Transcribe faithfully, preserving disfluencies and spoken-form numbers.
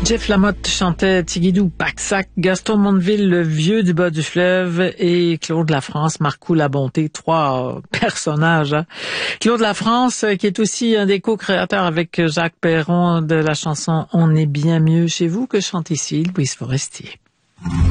Jeff Lamotte chantait Tigidou, Paxac, Gaston Mondeville, le vieux du bas du fleuve, et Claude Lafrance, Marcou la Bonté, trois personnages. Hein. Claude Lafrance, qui est aussi un des co-créateurs avec Jacques Perron de la chanson « On est bien mieux chez vous » que chante ici Louise Forestier.